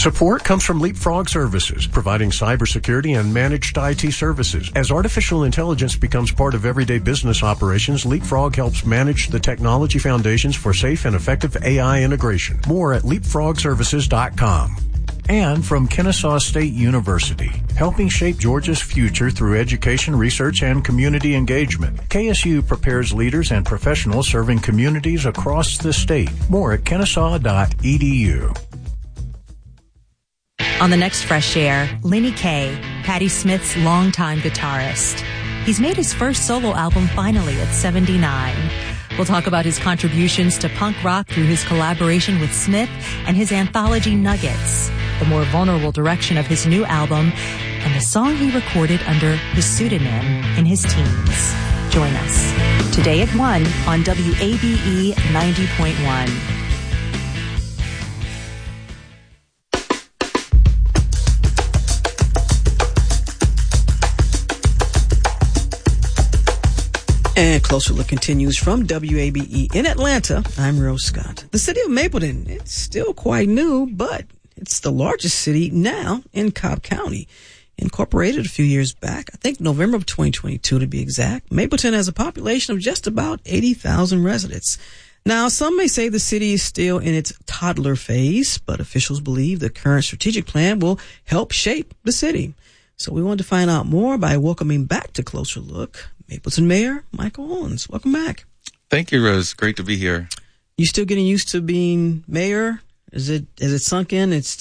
Support comes from Leapfrog Services, providing cybersecurity and managed IT services. As artificial intelligence becomes part of everyday business operations, Leapfrog helps manage the technology foundations for safe and effective AI integration. More at leapfrogservices.com. And from Kennesaw State University, helping shape Georgia's future through education, research, and community engagement. KSU prepares leaders and professionals serving communities across the state. More at kennesaw.edu. On the next Fresh Air, Lenny Kaye, Patti Smith's longtime guitarist. He's made his first solo album finally at 79. We'll talk about his contributions to punk rock through his collaboration with Smith and his anthology Nuggets, the more vulnerable direction of his new album, and the song he recorded under his pseudonym in his teens. Join us today at 1 on WABE 90.1. And Closer Look continues from WABE in Atlanta. I'm Rose Scott. The city of Mapleton, it's still quite new, but it's the largest city now in Cobb County. Incorporated a few years back, I think November of 2022 to be exact. Mapleton has a population of just about 80,000 residents. Now, some may say the city is still in its toddler phase, but officials believe the current strategic plan will help shape the city. So we wanted to find out more by welcoming back to Closer Look Mapleton Mayor Michael Owens. Welcome back. Thank you, Rose. Great to be here. You still getting used to being mayor? Has it sunk in? It's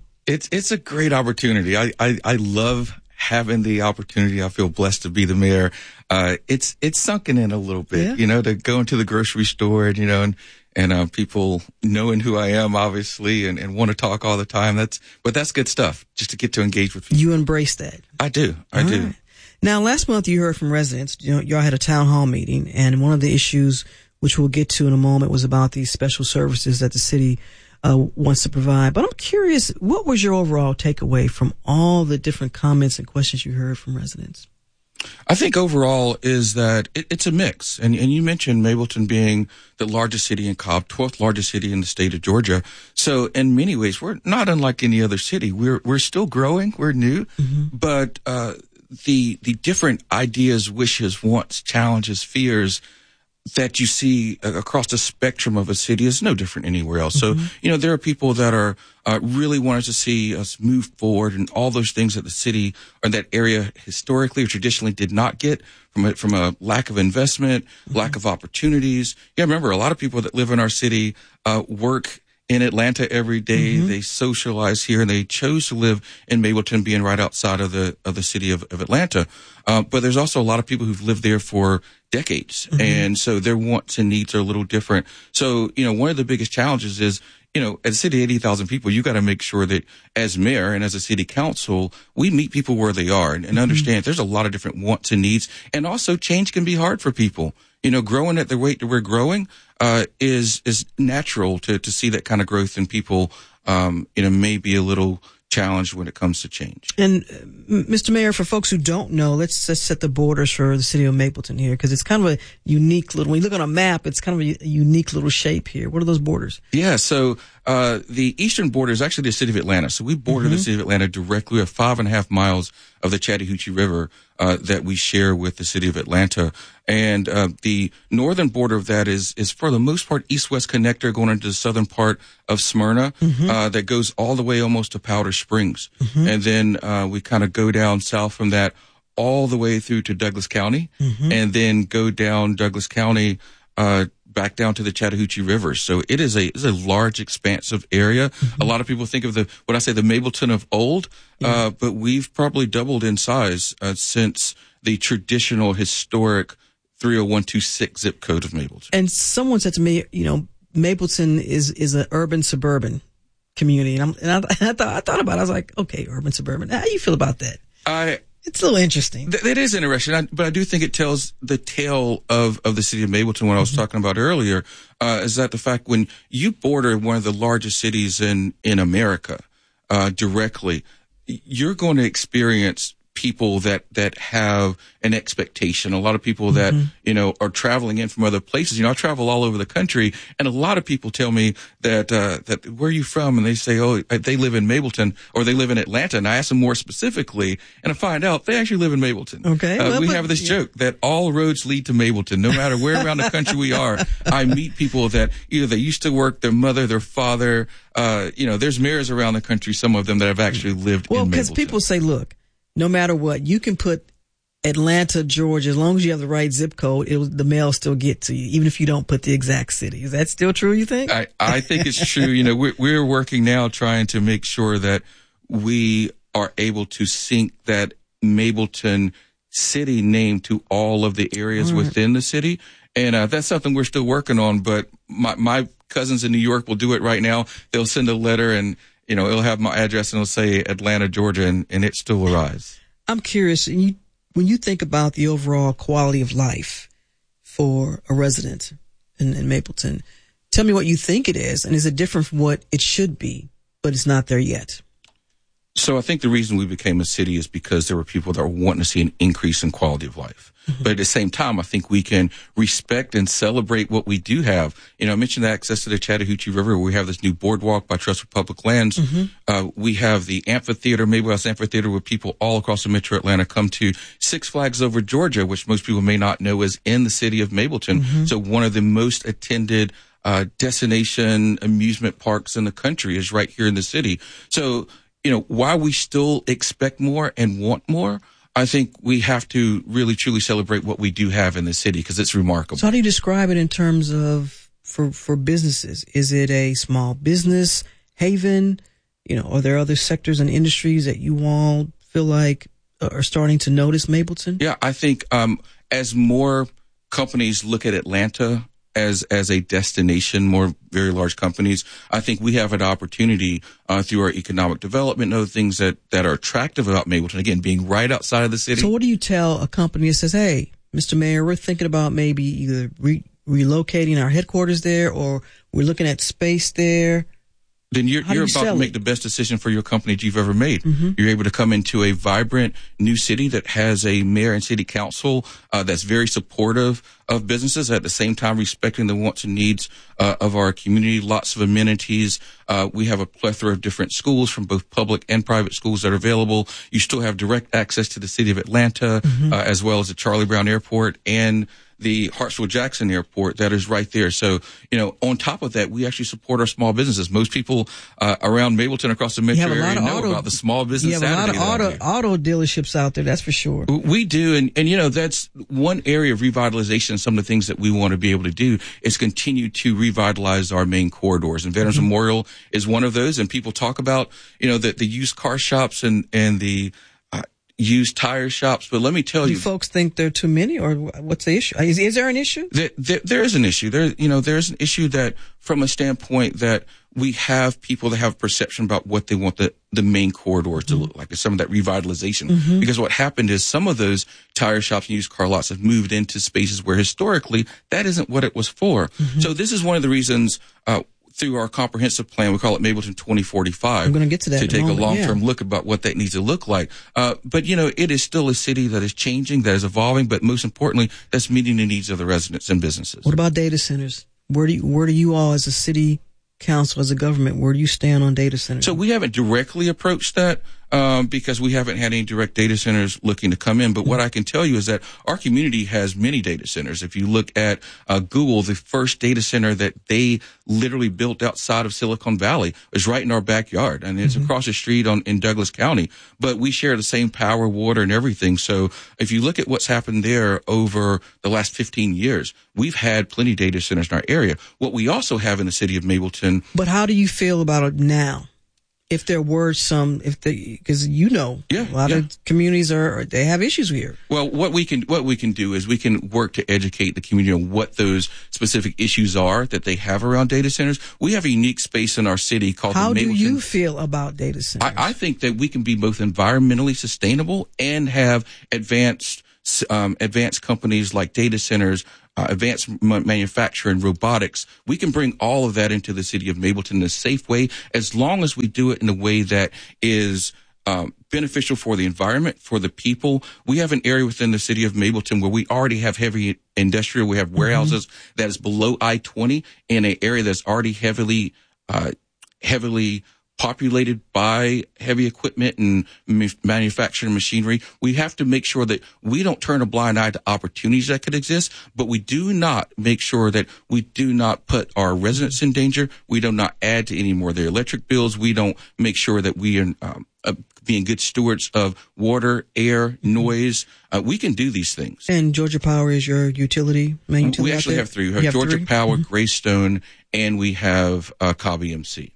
a great opportunity. I love having the opportunity. I feel blessed to be the mayor. It's sunken in a little bit, to go into the grocery store and people knowing who I am, obviously, and want to talk all the time. But that's good stuff, just to get to engage with people. You embrace that. I do. I do. Right. Now, last month you heard from residents. Y'all had a town hall meeting, and one of the issues, which we'll get to in a moment, was about these special services that the city wants to provide. But I'm curious, what was your overall takeaway from all the different comments and questions you heard from residents? I think overall is that it's a mix. And you mentioned Mapleton being the largest city in Cobb, 12th largest city in the state of Georgia. So in many ways, we're not unlike any other city. We're still growing. We're new. Mm-hmm. But the different ideas, wishes, wants, challenges, fears that you see across the spectrum of a city is no different anywhere else. Mm-hmm. So, there are people that are really wanting to see us move forward and all those things that the city or that area historically or traditionally did not get from a lack of investment, mm-hmm. lack of opportunities. Yeah, remember, a lot of people that live in our city work in Atlanta every day. Mm-hmm. They socialize here, and they chose to live in Mapleton, being right outside of the city of Atlanta. But there's also a lot of people who've lived there for decades. Mm-hmm. And so their wants and needs are a little different. So, one of the biggest challenges is, at a city of 80,000 people, you got to make sure that as mayor and as a city council, we meet people where they are and mm-hmm. understand there's a lot of different wants and needs. And also change can be hard for people. Growing at the rate that we're growing, is natural to see that kind of growth in people, may be a little challenged when it comes to change. And Mr. Mayor, for folks who don't know, let's set the borders for the city of Mapleton here, because it's kind of a unique little, when you look on a map, it's kind of a unique little shape here. What are those borders? Yeah, so the eastern border is actually the city of Atlanta. So we border mm-hmm. the city of Atlanta directly at 5.5 miles of the Chattahoochee River that we share with the city of Atlanta. And the northern border of that is for the most part east-west connector going into the southern part of Smyrna mm-hmm. That goes all the way almost to Powder Springs. Mm-hmm. And then we kind of go down south from that all the way through to Douglas County mm-hmm. and then go down Douglas County back down to the Chattahoochee River. So it is a large, expansive area. Mm-hmm. A lot of people think of the Mapleton of old, yeah. But we've probably doubled in size since the traditional historic 30126 zip code of Mapleton. And someone said to me, Mapleton is an urban suburban community, and I thought about it. I was like, okay, urban suburban. How do you feel about that? It's a little interesting. It is interesting, but I do think it tells the tale of the city of Mapleton. What I was mm-hmm. talking about earlier is that the fact when you border one of the largest cities in America directly, you're going to experience people that have an expectation, a lot of people that, are traveling in from other places. I travel all over the country, and a lot of people tell me that where are you from? And they say, oh, they live in Mableton or they live in Atlanta. And I ask them more specifically, and I find out they actually live in Mableton. Okay. We have this joke that all roads lead to Mableton, no matter where around the country we are. I meet people that either they used to work, their mother, their father, there's mayors around the country, some of them that have actually lived in Mableton. Well, because people say, look, no matter what, you can put Atlanta, Georgia, as long as you have the right zip code, the mail still get to you, even if you don't put the exact city. Is that still true, you think? I think it's true. We're working now trying to make sure that we are able to sync that Mableton city name to all of the areas within the city. And that's something we're still working on. But my cousins in New York will do it right now. They'll send a letter and it'll have my address and it'll say Atlanta, Georgia, and it still arrives. I'm curious, when you think about the overall quality of life for a resident in Mapleton, tell me what you think it is, and is it different from what it should be, but it's not there yet? So I think the reason we became a city is because there were people that were wanting to see an increase in quality of life. But at the same time, I think we can respect and celebrate what we do have. I mentioned the access to the Chattahoochee River. We have this new boardwalk by Trust for Public Lands. We have the amphitheater, Maple House Amphitheater, where people all across the metro Atlanta come to. Six Flags Over Georgia, which most people may not know is in the city of Mableton. So one of the most attended destination amusement parks in the country is right here in the city. So, while we still expect more and want more, I think we have to really truly celebrate what we do have in the city because it's remarkable. So how do you describe it in terms of for businesses? Is it a small business haven? Are there other sectors and industries that you all feel like are starting to notice Mableton? Yeah, I think as more companies look at Atlanta as a destination, more very large companies, I think we have an opportunity through our economic development and other things that are attractive about Mableton, again, being right outside of the city. So what do you tell a company that says, hey, Mr. Mayor, we're thinking about maybe either relocating our headquarters there or we're looking at space there? Then you're about to make the best decision for your company that you've ever made. You're able to come into a vibrant new city that has a mayor and city council that's very supportive of businesses, at the same time respecting the wants and needs of our community. Lots of amenities. We have a plethora of different schools from both public and private schools that are available. You still have direct access to the city of Atlanta, as well as the Charlie Brown Airport and the Hartsfield-Jackson Airport that is right there. So, on top of that, we actually support our small businesses. Most people around Mableton across the metro area know about the small business Saturday. You have a lot of auto dealerships out there, that's for sure. We do, and that's one area of revitalization. Some of the things that we want to be able to do is continue to revitalize our main corridors. And Veterans Memorial is one of those. And people talk about, the used car shops and the used tire shops, but let me tell you, do folks think there are too many, or what's the issue? Is there an issue? There is an issue. There's an issue that, from a standpoint that we have people that have perception about what they want the main corridors to look like, some of that revitalization. Because what happened is some of those tire shops and used car lots have moved into spaces where historically that isn't what it was for. So this is one of the reasons, through our comprehensive plan, we call it Mableton 2045. I'm going to get to that to take a long-term look about what that needs to look like. But it is still a city that is changing, that is evolving, but most importantly, that's meeting the needs of the residents and businesses. What about data centers? Where do you all, as a city council, as a government, where do you stand on data centers? So we haven't directly approached that because we haven't had any direct data centers looking to come in. But what I can tell you is that our community has many data centers. If you look at Google, the first data center that they literally built outside of Silicon Valley is right in our backyard, and it's across the street in Douglas County. But we share the same power, water, and everything. So if you look at what's happened there over the last 15 years, we've had plenty of data centers in our area. What we also have in the city of Mableton. But how do you feel about it now? If there were some, because a lot of communities they have issues here. Well, what we can do is we can work to educate the community on what those specific issues are that they have around data centers. We have a unique space in our city called the Mableton. How do you feel about data centers? I think that we can be both environmentally sustainable and have advanced companies like data centers, advanced manufacturing, robotics. We can bring all of that into the city of Mableton in a safe way, as long as we do it in a way that is beneficial for the environment, for the people. We have an area within the city of Mableton where we already have heavy industrial. We have warehouses that is below I-20 in an area that's already heavily populated by heavy equipment and manufacturing machinery. We have to make sure that we don't turn a blind eye to opportunities that could exist, but we do not make sure that we do not put our residents in danger. We do not add to any more of their electric bills. We don't make sure that we are being good stewards of water, air, noise. We can do these things. And Georgia Power is your utility, main utility? We actually have three. We have Georgia Power, Greystone, and we have Cobb EMC.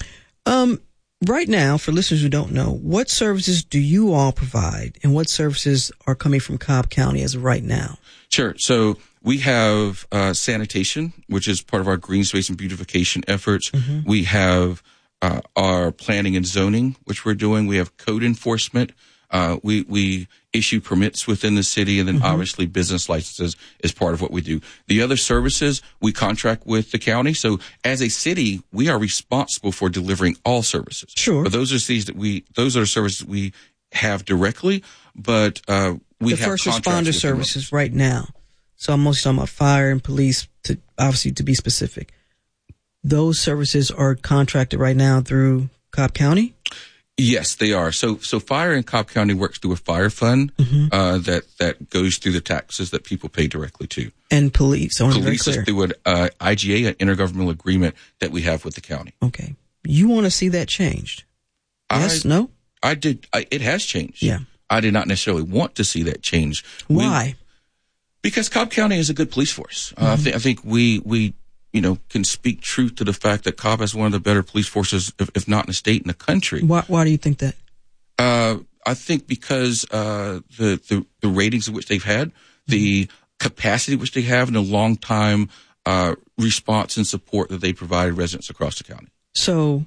Right now, for listeners who don't know, what services do you all provide, and what services are coming from Cobb County as of right now? Sure. So we have sanitation, which is part of our green space and beautification efforts. We have our planning and zoning, which we're doing. We have code enforcement. We issue permits within the city, and then obviously business licenses is part of what we do. The other services, we contract with the county. So as a city, we are responsible for delivering all services. Sure. But those are services we have directly, but we have first responder services right now. So I'm mostly talking about fire and police, to be specific. Those services are contracted right now through Cobb County? Yes, they are. So fire in Cobb County works through a fire fund that goes through the taxes that people pay directly to. And police. Police is through an IGA, an intergovernmental agreement that we have with the county. Okay. You want to see that changed? Yes? No? I did. It has changed. Yeah. I did not necessarily want to see that change. Why? Because Cobb County is a good police force. I think we can speak truth to the fact that Cobb has one of the better police forces, if not in the state, in the country. Why do you think that? I think because the ratings in which they've had, the capacity which they have, and the long time response and support that they provided residents across the county. So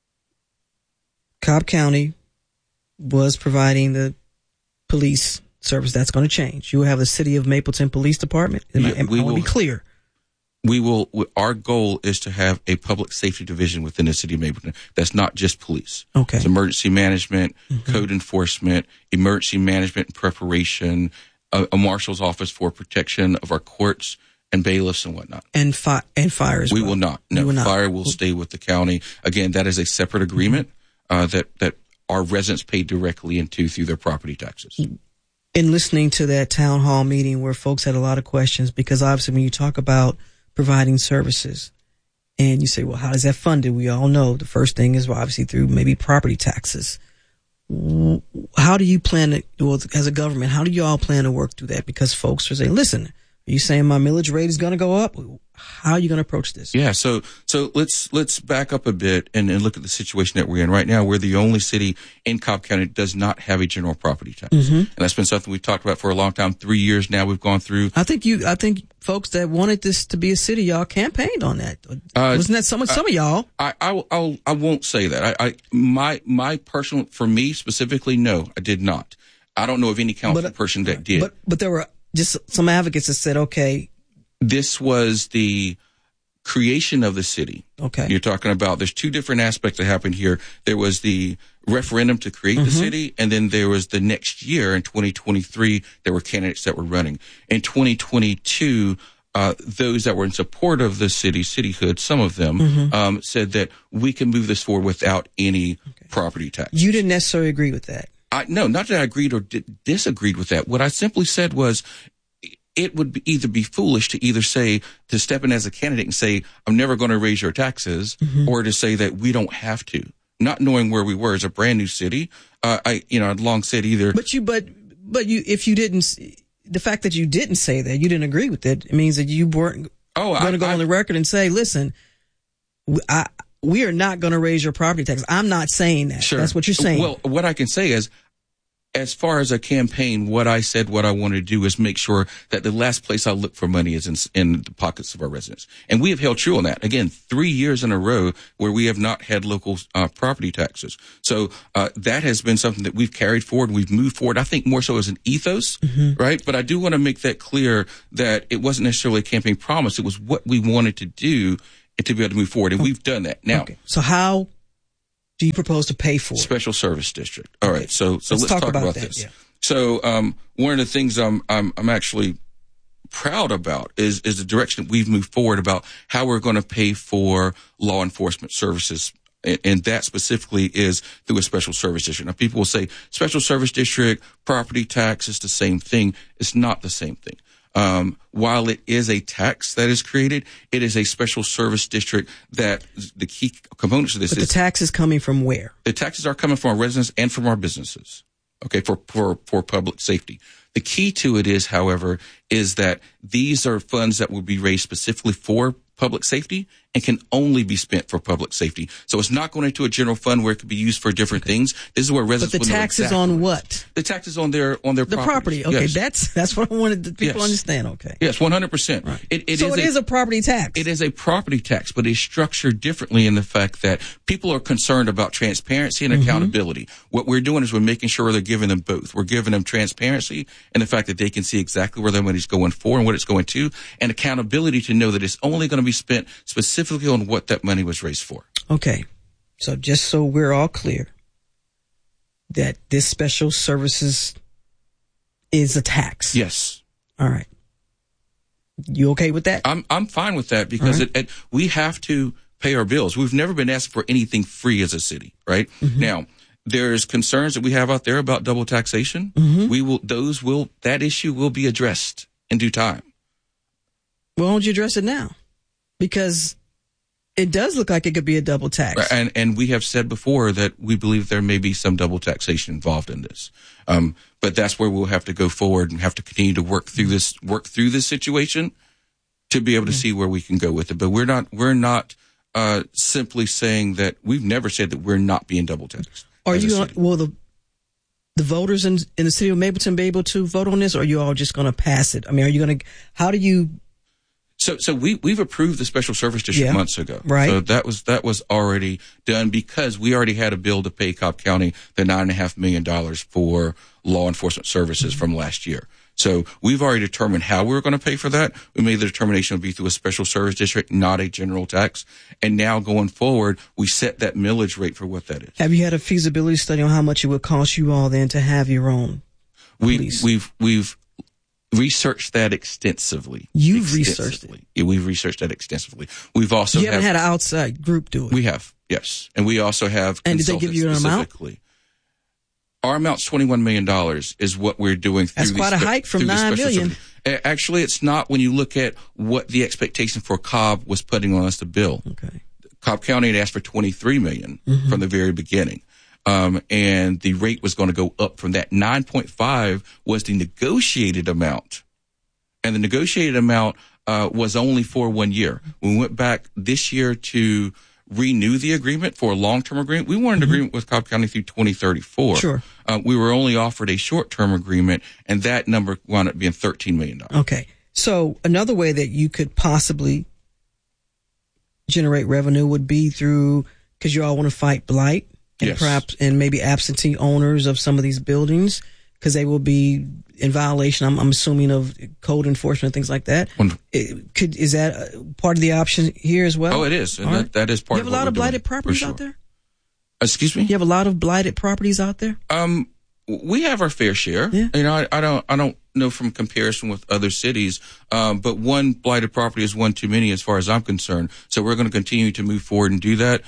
Cobb County was providing the police service. That's going to change. You will have the City of Mapleton Police Department. I want to be clear. Our goal is to have a public safety division within the city of Mapleton. That's not just police. Okay. It's emergency management, code enforcement, emergency management and preparation, a marshal's office for protection of our courts and bailiffs and whatnot. And fire as well. We will not. No, fire will stay with the county. Again, that is a separate agreement that our residents pay directly into through their property taxes. In listening to that town hall meeting where folks had a lot of questions, because obviously when you talk about providing services and you say, well, how is that funded? We all know the first thing is obviously through maybe property taxes. How do you plan to, well, as a government, how do you all plan to work through that? Because folks are saying, listen, are you saying my millage rate is going to go up? How are you going to approach this? Yeah, so let's back up a bit and look at the situation that we're in right now. We're the only city in Cobb County that does not have a general property tax, and that's been something we've talked about for a long time. 3 years now, we've gone through. I think folks that wanted this to be a city, y'all campaigned on that. Wasn't that some of y'all? I won't say that. My personal, for me specifically, no, I did not. I don't know of any council person that did. But there were just some advocates that said, okay. This was the creation of the city. Okay. You're talking about, there's two different aspects that happened here. There was the referendum to create the city, and then there was the next year in 2023, there were candidates that were running. In 2022, those that were in support of the cityhood, some of them, said that we can move this forward without any property tax. You didn't necessarily agree with that. No, not that I agreed or disagreed with that. What I simply said was, it would either be foolish to step in as a candidate and say, I'm never going to raise your taxes, or to say that we don't have to, not knowing where we were as a brand new city. I'd long said either. But if you didn't, the fact that you didn't say that, you didn't agree with it means that you weren't going to go on the record and say, listen, we are not going to raise your property tax. I'm not saying that. Sure. That's what you're saying. Well, what I can say is, as far as a campaign, what I said, what I want to do is make sure that the last place I look for money is in the pockets of our residents. And we have held true on that. Again, 3 years in a row where we have not had local property taxes. So that has been something that we've carried forward. We've moved forward, I think, more so as an ethos, right? But I do want to make that clear that it wasn't necessarily a campaign promise. It was what we wanted to do to be able to move forward. And we've done that. Now, so how do you propose to pay for? Special Service District. All right. So let's talk about that, this. Yeah. So one of the things I'm actually proud about is the direction that we've moved forward about how we're going to pay for law enforcement services. And that specifically is through a special service district. Now, people will say special service district, property tax is the same thing. It's not the same thing. While it is a tax that is created, it is a special service district that the key components of this is. But the tax is coming from where? The taxes are coming from our residents and from our businesses. Okay, for public safety. The key to it is, however, is that these are funds that will be raised specifically for public safety and can only be spent for public safety. So it's not going into a general fund where it could be used for different things. This is where residents will know. But the tax is on what? The tax is on their property. Okay, yes. That's what I wanted the people to understand. Okay. Yes, 100%. Right. It is a property tax. It is a property tax, but it's structured differently in the fact that people are concerned about transparency and accountability. What we're doing is we're making sure they're giving them both. We're giving them transparency and the fact that they can see exactly where their money's going for and what it's going to, and accountability to know that it's only going to be spent specifically on what that money was raised for. Okay. So just so we're all clear that this special services is a tax. Yes. All right. You okay with that? I'm fine with that because we have to pay our bills. We've never been asked for anything free as a city, right? Now, there's concerns that we have out there about double taxation. That issue will be addressed in due time. Why don't you address it now? Because it does look like it could be a double tax. And we have said before that we believe there may be some double taxation involved in this. But that's where we'll have to go forward and have to continue to work through this situation to be able to see where we can go with it. But we're not simply saying that we've never said that we're not being double taxed. Will the voters in the city of Mapleton be able to vote on this, or are you all just going to pass it? I mean, how do you? So we've approved the special service district months ago. Right. So that was already done because we already had a bill to pay Cobb County the $9.5 million for law enforcement services from last year. So we've already determined how we were going to pay for that. We made the determination it would be through a special service district, not a general tax. And now going forward, we set that millage rate for what that is. Have you had a feasibility study on how much it would cost you all then to have your own police? We've researched that extensively. Researched it? Yeah, we've researched that extensively. We've also you haven't had an outside group do it? We have, yes. And we also have And did they give you an amount? Our amount's $21 million is what we're doing. That's quite a hike from $9 million. Actually, it's not when you look at what the expectation for Cobb was putting on us to bill. Okay. Cobb County had asked for $23 million from the very beginning. And the rate was going to go up from that. 9.5 was the negotiated amount. And the negotiated amount was only for 1 year. When we went back this year to renew the agreement for a long-term agreement, we wanted an agreement with Cobb County through 2034. Sure. We were only offered a short-term agreement, and that number wound up being $13 million. Okay. So another way that you could possibly generate revenue would be through, because you all want to fight blight. And perhaps, and maybe absentee owners of some of these buildings, because they will be in violation, I'm assuming, of code enforcement, things like that. Is that part of the option here as well? Oh, it is. And that is part of what we're doing. You have a lot of blighted properties out there? Excuse me? You have a lot of blighted properties out there? We have our fair share. Yeah. You know, I don't know from comparison with other cities, but one blighted property is one too many as far as I'm concerned. So we're going to continue to move forward and do that.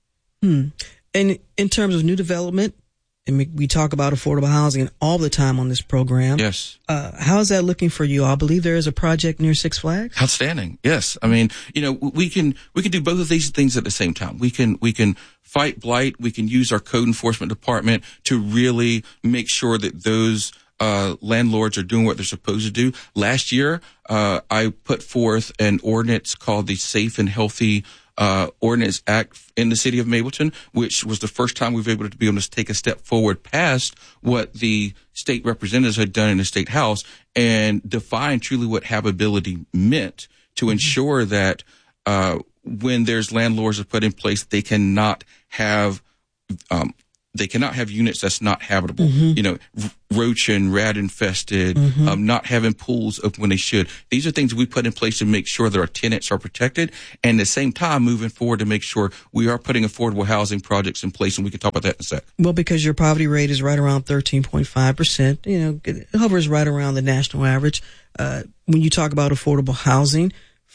And in terms of new development, and we talk about affordable housing all the time on this program. Yes. How is that looking for you? I believe there is a project near Six Flags. Outstanding. Yes. I mean, you know, we can do both of these things at the same time. We can fight blight. We can use our code enforcement department to really make sure that those landlords are doing what they're supposed to do. Last year, I put forth an ordinance called the Safe and Healthy Ordinance Act in the city of Mapleton, which was the first time we've been able to take a step forward past what the state representatives had done in the state house and define truly what habitability meant to ensure that when there's landlords that put in place, they cannot have they cannot have units that's not habitable. You know, roach and rat infested, not having pools open when they should. These are things we put in place to make sure that our tenants are protected, and at the same time moving forward to make sure we are putting affordable housing projects in place, and we can talk about that in a sec. Well, because your poverty rate is right around 13.5%, you know, it hovers right around the national average. When you talk about affordable housing,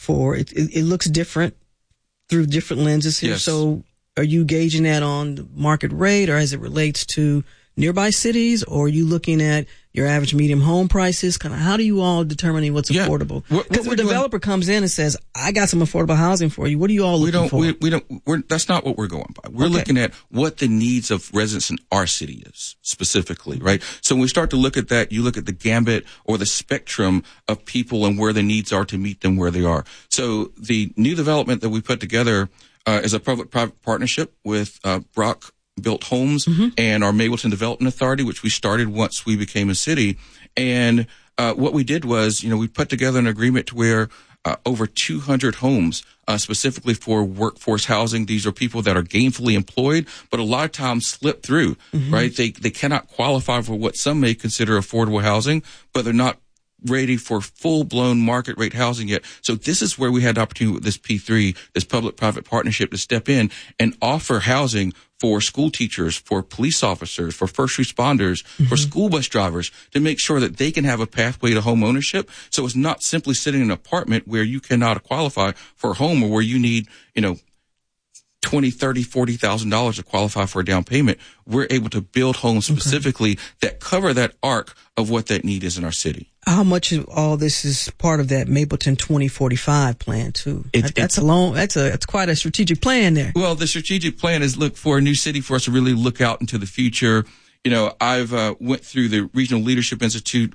it looks different through different lenses here. Yes. So are you gauging that on the market rate, or as it relates to nearby cities, or are you looking at your average medium home prices? Kind of, how do you all determine what's affordable? Because the developer comes in and says, I got some affordable housing for you. What are you all looking for? That's not what we're going by. We're looking at what the needs of residents in our city is specifically, right? So when we start to look at that, you look at the gambit or the spectrum of people and where the needs are to meet them where they are. So the new development that we put together is a public-private partnership with Brock Built Homes and our Mableton Development Authority, which we started once we became a city. And what we did was, you know, we put together an agreement to where over 200 homes specifically for workforce housing. These are people that are gainfully employed, but a lot of times slip through, right? They cannot qualify for what some may consider affordable housing, but they're not ready for full-blown market rate housing yet. So this is where we had the opportunity with this P3, this public-private partnership, to step in and offer housing for school teachers, for police officers, for first responders, for school bus drivers, to make sure that they can have a pathway to home ownership. So it's not simply sitting in an apartment where you cannot qualify for a home, or where you need, you know, $20,000, $30,000, $40,000 to qualify for a down payment. We're able to build homes specifically that cover that arc of what that need is in our city. How much of all this is part of that Mableton 2045 plan too? That's quite a strategic plan there. Well, the strategic plan is look for a new city for us to really look out into the future. You know, I've went through the Regional Leadership Institute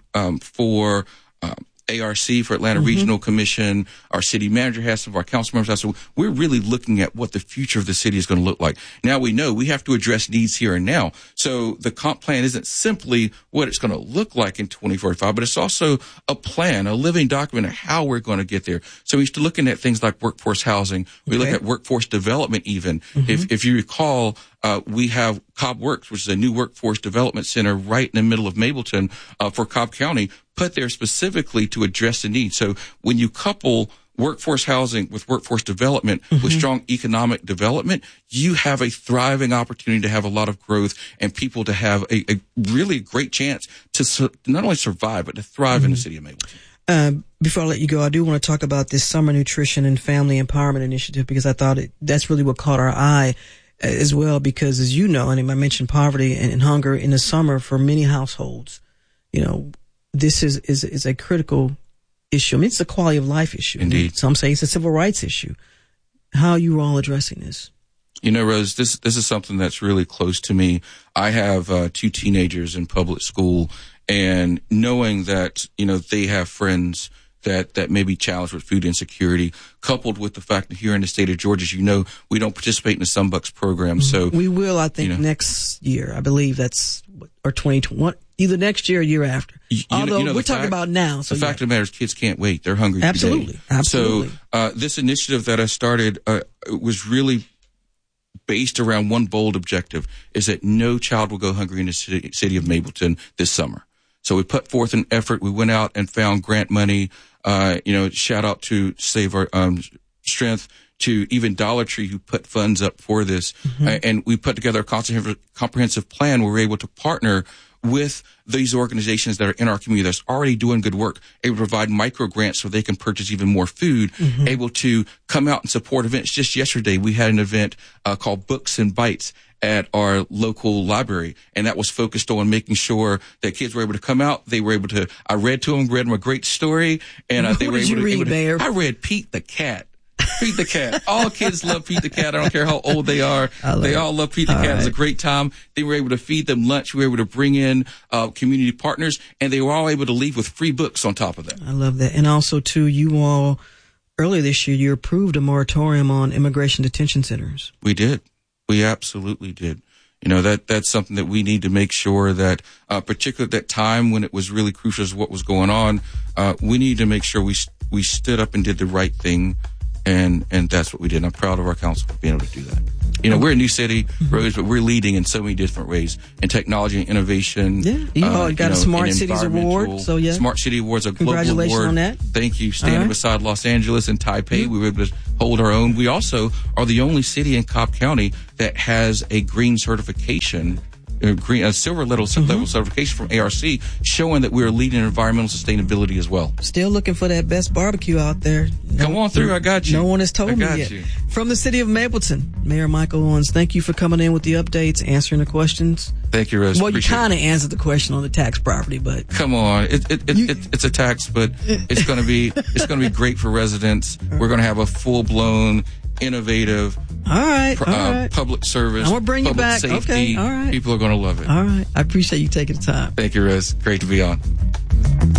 for ARC, for Atlanta Regional Commission. Our city manager has, some of our council members have. So we're really looking at what the future of the city is going to look like. Now we know we have to address needs here and now. So the comp plan isn't simply what it's going to look like in 2045, but it's also a plan, a living document of how we're going to get there. So we're looking at things like workforce housing. We look at workforce development even. If you recall, we have Cobb Works, which is a new workforce development center right in the middle of Mableton for Cobb County, put there specifically to address the need. So when you couple workforce housing with workforce development with strong economic development, you have a thriving opportunity to have a lot of growth and people to have a really great chance to not only survive, but to thrive in the city of Mableton. Before I let you go, I do want to talk about this Summer Nutrition and Family Empowerment Initiative, because I thought that's really what caught our eye as well, because as you know, and I mentioned poverty and hunger in the summer for many households, you know, this is a critical issue. I mean, it's a quality of life issue. Indeed. Some say it's a civil rights issue. How are you all addressing this? You know, Rose, this is something that's really close to me. I have 2 teenagers in public school, and knowing that, you know, they have friends that may be challenged with food insecurity, coupled with the fact that here in the state of Georgia, as you know, we don't participate in the Sunbucks program. So we will, I think, next year. I believe that's, or 2021, either next year or year after. Although we're talking about now. So the fact of the matter is, kids can't wait. They're hungry today. Absolutely. So this initiative that I started was really based around one bold objective, is that no child will go hungry in the city of Mableton this summer. So we put forth an effort. We went out and found grant money. Shout out to Save Our Strength, to even Dollar Tree, who put funds up for this. And we put together a comprehensive plan where we're able to partner with these organizations that are in our community that's already doing good work, able to provide micro grants so they can purchase even more food, able to come out and support events. Just yesterday, we had an event called Books and Bites at our local library, and that was focused on making sure that kids were able to come out. They were able to, I read them a great story, and they were able to, I read Pete the Cat. Pete the Cat. All kids love Pete the Cat. I don't care how old they are. They all love Pete the Cat. It's a great time. They were able to feed them lunch. We were able to bring in community partners, and they were all able to leave with free books on top of that. I love that. And also, too, you all, earlier this year, you approved a moratorium on immigration detention centers. We did. We absolutely did. You know, that's something that we need to make sure that, particularly at that time when it was really crucial as what was going on, we need to make sure we stood up and did the right thing. And that's what we did. And I'm proud of our council for being able to do that. We're a new city, Rose, but we're leading in so many different ways in technology and innovation. Yeah, you got a Smart Cities Award. So yeah, Smart City Award's a global award. Congratulations on that. Thank you. Standing beside Los Angeles and Taipei, we were able to hold our own. We also are the only city in Cobb County that has a green certification. A silver level certification from ARC, showing that we're leading in environmental sustainability as well. Still looking for that best barbecue out there. Come on through, I got you. No one has told me yet. From the city of Mapleton, Mayor Michael Owens, thank you for coming in with the updates, answering the questions. Thank you, Rose. Well, you kind of answered the question on the tax property, but come on, it's a tax, but it's going to be great for residents. We're going to have a full blown, innovative, public service. I'm gonna bring you back. Safety. Okay, all right. People are going to love it. All right, I appreciate you taking the time. Thank you, Rose. Great to be on.